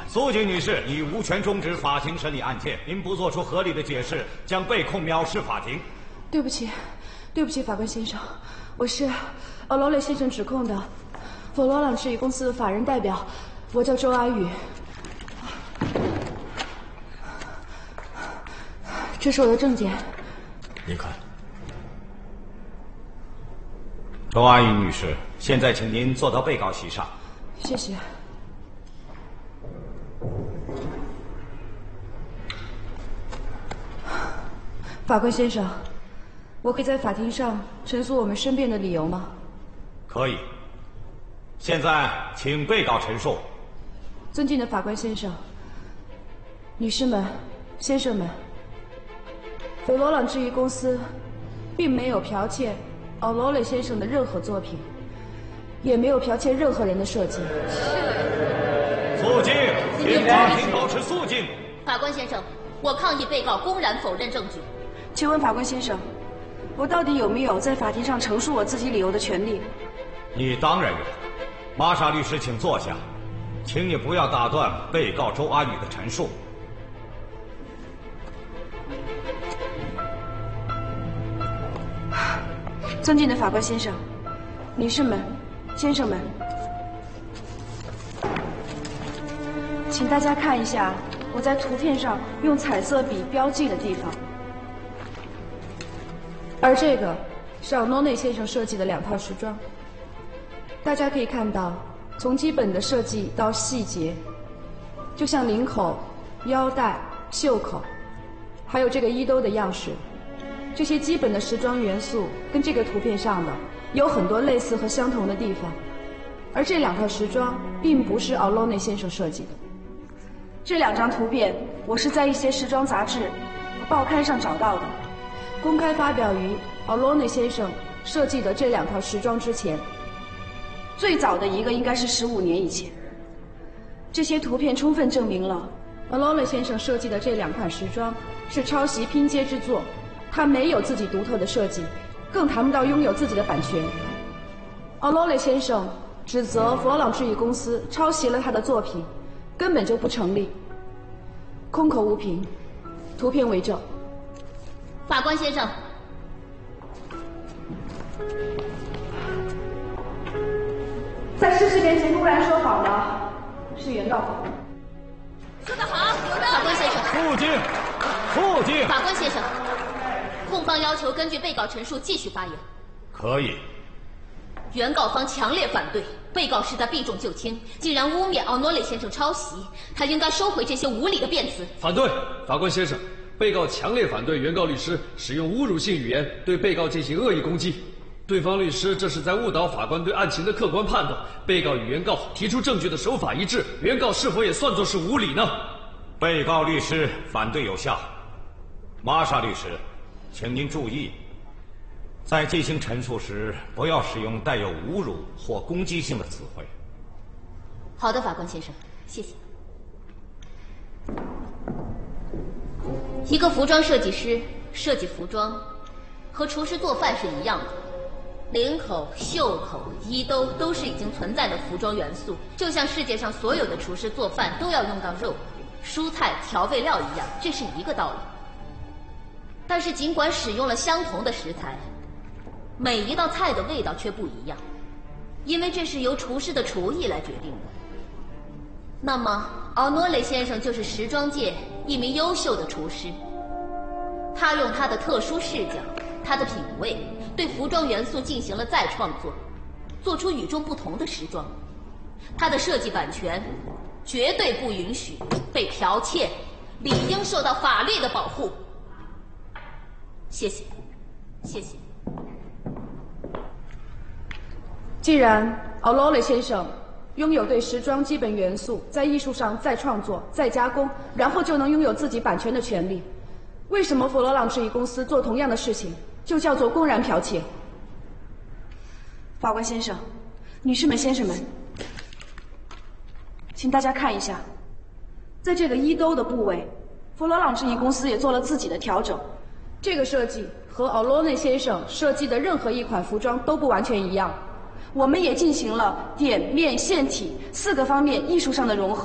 苏静女士，你无权终止法庭审理案件，您不做出合理的解释，将被控藐视法庭。 对不起，对不起，法官先生，我是奥罗雷先生指控的佛罗朗制衣公司的法人代表，我叫周阿宇。这是我的证件。 您看。 周阿宇女士，现在请您坐到被告席上。 谢谢。法官先生，我可以在法庭上陈述我们申辩的理由吗？ 可以。现在请被告陈述。 尊敬的法官先生、女士们、先生们，佛罗朗制衣公司并没有剽窃奥罗雷先生的任何作品，也没有剽窃任何人的设计。 肃静，请法庭保持肃静。 法官先生，我抗议被告公然否认证据。 请问法官先生，我到底有没有在法庭上陈述我自己理由的权利？ 你当然有。玛莎律师，请坐下，请你不要打断被告周阿宇的陈述。 尊敬的法官先生、女士们、先生们，请大家看一下我在图片上用彩色笔标记的地方。而这个是奥诺内先生设计的2套时装。大家可以看到，从基本的设计到细节，就像领口、腰带、袖口，还有这个衣兜的样式，这些基本的时装元素跟这个图片上的有很多类似和相同的地方。而这2套时装并不是奥罗内先生设计的。这2张图片我是在一些时装杂志和报刊上找到的，公开发表于奥罗内先生设计的这2套时装之前。最早的一个应该是15年以前。这些图片充分证明了奥罗内先生设计的这2款时装是抄袭拼接之作，他没有自己独特的设计，更谈不到拥有自己的版权。奥罗雷先生指责佛罗朗制衣公司抄袭了他的作品，根本就不成立，空口无凭，图片为证。 法官先生， 在事实面前公然说谎的是原告方。 说得好，法官先生。 肃静，肃静。 法官先生，控方要求根据被告陈述继续发言。 可以。 原告方强烈反对，被告是在避重就轻，竟然污蔑奥诺雷先生抄袭，他应该收回这些无理的辩词。 反对，法官先生，被告强烈反对原告律师使用侮辱性语言对被告进行恶意攻击。对方律师这是在误导法官对案情的客观判断，被告与原告提出证据的手法一致，原告是否也算作是无理呢？ 被告律师反对有效。玛莎律师，请您注意，在进行陈述时不要使用带有侮辱或攻击性的词汇。 好的，法官先生，谢谢。一个服装设计师设计服装，和厨师做饭是一样的。领口、袖口、衣兜都是已经存在的服装元素，就像世界上所有的厨师做饭都要用到肉、蔬菜、调味料一样，这是一个道理。但是尽管使用了相同的食材，每一道菜的味道却不一样，因为这是由厨师的厨艺来决定的。那么，奥诺雷先生就是时装界一名优秀的厨师，他用他的特殊视角、他的品味，对服装元素进行了再创作，做出与众不同的时装。他的设计版权绝对不允许被剽窃，理应受到法律的保护。谢谢，谢谢。 既然奥罗雷先生拥有对时装基本元素在艺术上再创作、再加工，然后就能拥有自己版权的权利，为什么佛罗朗制衣公司做同样的事情就叫做公然剽窃？法官先生、女士们、先生们，请大家看一下，在这个衣兜的部位，佛罗朗制衣公司也做了自己的调整。这个设计和奥罗内先生设计的任何一款服装都不完全一样。我们也进行了点、面、线、体4个方面艺术上的融合。